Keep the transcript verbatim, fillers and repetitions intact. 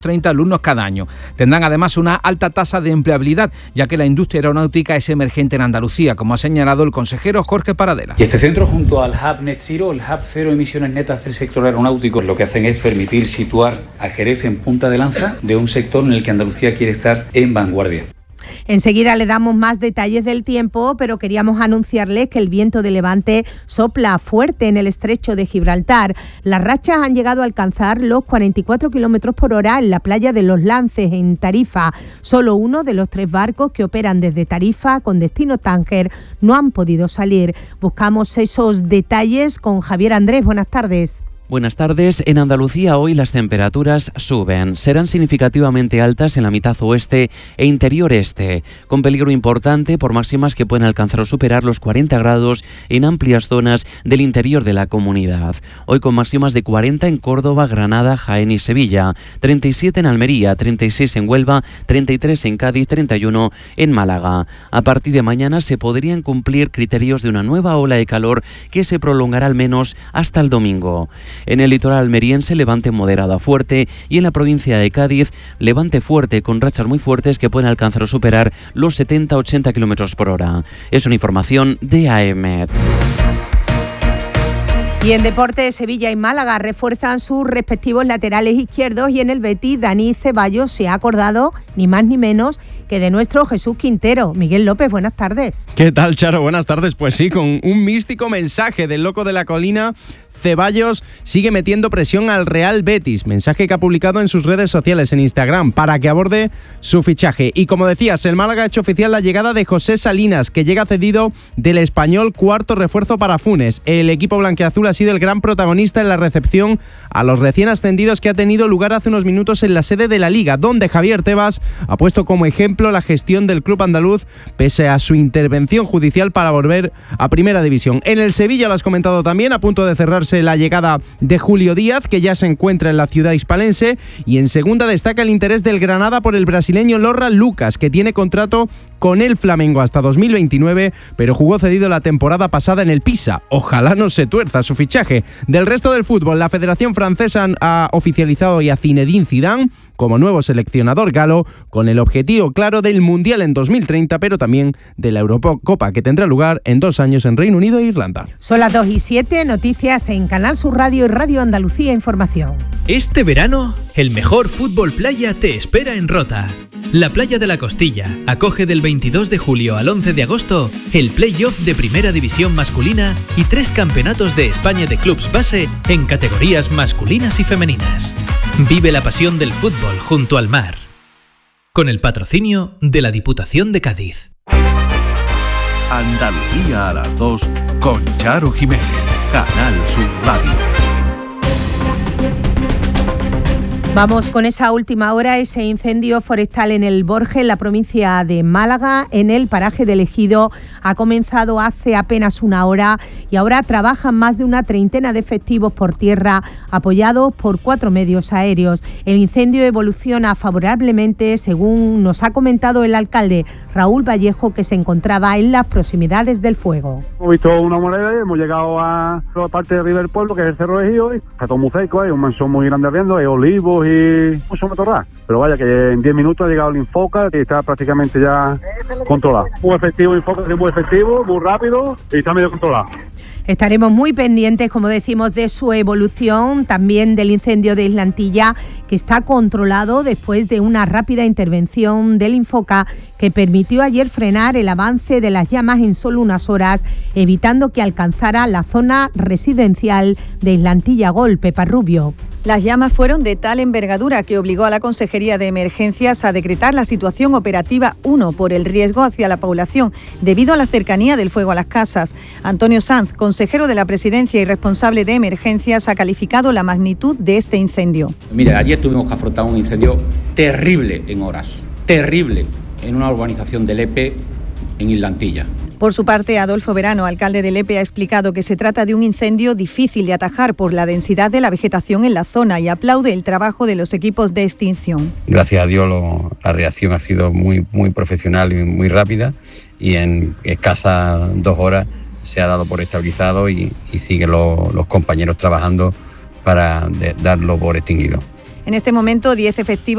treinta alumnos cada año. Tendrán además una alta tasa de empleabilidad, ya que la industria aeronáutica es emergente en Andalucía, como ha señalado el consejero Jorge Paradela. Y este centro, junto al Hub Net Zero, el Hub Cero Emisiones Netas del sector aeronáutico, lo que hacen es permitir situar a Jerez en punta de lanza de un sector en el que Andalucía quiere estar en vanguardia. Enseguida le damos más detalles del tiempo, pero queríamos anunciarles que el viento de levante sopla fuerte en el estrecho de Gibraltar. Las rachas han llegado a alcanzar los cuarenta y cuatro kilómetros por hora en la playa de Los Lances, en Tarifa. Solo uno de los tres barcos que operan desde Tarifa con destino Tánger no han podido salir. Buscamos esos detalles con Javier Andrés. Buenas tardes. Buenas tardes. En Andalucía hoy las temperaturas suben. Serán significativamente altas en la mitad oeste e interior este, con peligro importante por máximas que pueden alcanzar o superar los cuarenta grados en amplias zonas del interior de la comunidad. Hoy con máximas de cuarenta en Córdoba, Granada, Jaén y Sevilla, treinta y siete en Almería, treinta y seis en Huelva, treinta y tres en Cádiz, treinta y uno en Málaga. A partir de mañana se podrían cumplir criterios de una nueva ola de calor que se prolongará al menos hasta el domingo. En el litoral almeriense, levante moderado a fuerte, y en la provincia de Cádiz, levante fuerte con rachas muy fuertes que pueden alcanzar o superar los setenta a ochenta kilómetros por hora. Es una información de A E M E T. Y en deporte, Sevilla y Málaga refuerzan sus respectivos laterales izquierdos, y en el Betis, Dani Ceballos se ha acordado ni más ni menos que de nuestro Jesús Quintero. Miguel López, buenas tardes. ¿Qué tal, Charo? Buenas tardes. Pues sí, con un místico mensaje del loco de la colina, Ceballos sigue metiendo presión al Real Betis, mensaje que ha publicado en sus redes sociales en Instagram para que aborde su fichaje. Y como decías, el Málaga ha hecho oficial la llegada de José Salinas, que llega cedido del Español, cuarto refuerzo para Funes. El equipo blanquiazul ha sido el gran protagonista en la recepción a los recién ascendidos que ha tenido lugar hace unos minutos en la sede de la Liga, donde Javier Tebas ha puesto como ejemplo la gestión del club andaluz pese a su intervención judicial para volver a Primera División. En el Sevilla, lo has comentado también, a punto de cerrarse la llegada de Julio Díaz, que ya se encuentra en la ciudad hispalense, y en segunda destaca el interés del Granada por el brasileño Lorra Lucas, que tiene contrato con el Flamengo hasta dos mil veintinueve, pero jugó cedido la temporada pasada en el Pisa. Ojalá no se tuerza su fichaje. Del resto del fútbol, la Federación Francesa ha oficializado hoy a Zinedine Zidane como nuevo seleccionador galo, con el objetivo claro del Mundial en dos mil treinta, pero también de la Eurocopa, que tendrá lugar en dos años en Reino Unido e Irlanda. Son las dos y siete, noticias en Canal Sur Radio y Radio Andalucía Información. Este verano, el mejor fútbol playa te espera en Rota. La Playa de la Costilla acoge del veintidós de julio al once de agosto el play-off de Primera División masculina y tres campeonatos de España de clubs base en categorías masculinas y femeninas. Vive la pasión del fútbol junto al mar. Con el patrocinio de la Diputación de Cádiz. Andalucía a las dos con Charo Jiménez. Canal Sur Radio. Vamos con esa última hora, ese incendio forestal en el Borges, en la provincia de Málaga, en el paraje del Ejido. Ha comenzado hace apenas una hora y ahora trabajan más de una treintena de efectivos por tierra, apoyados por cuatro medios aéreos. El incendio evoluciona favorablemente, según nos ha comentado el alcalde Raúl Vallejo, que se encontraba en las proximidades del fuego. Hemos visto una moneda y hemos llegado a la parte de arriba del pueblo, que es el Cerro de Ejido, y está todo muy seco, hay un mansón muy grande ardiendo, hay olivos y mucho matorral. Pero vaya, que en diez minutos ha llegado el Infoca, que está prácticamente ya controlado. Muy efectivo, Infoca es muy efectivo, muy rápido y está medio controlado. Estaremos muy pendientes, como decimos, de su evolución, también del incendio de Islantilla, que está controlado después de una rápida intervención del Infoca que permitió ayer frenar el avance de las llamas en solo unas horas, evitando que alcanzara la zona residencial de Islantilla Gol. Pepa Rubio. Las llamas fueron de tal envergadura que obligó a la Consejería de Emergencias a decretar la situación operativa uno por el riesgo hacia la población debido a la cercanía del fuego a las casas. Antonio Sanz, consejero de la Presidencia y responsable de Emergencias, ha calificado la magnitud de este incendio. Mire, ayer tuvimos que afrontar un incendio terrible en horas, terrible, en una urbanización de Lepe, en Islantilla. Por su parte, Adolfo Verano, alcalde de Lepe, ha explicado que se trata de un incendio difícil de atajar por la densidad de la vegetación en la zona y aplaude el trabajo de los equipos de extinción. Gracias a Dios lo, la reacción ha sido muy, muy profesional y muy rápida, y en escasas dos horas se ha dado por estabilizado y, y siguen lo, los compañeros trabajando para de, darlo por extinguido. En este momento, diez efectivos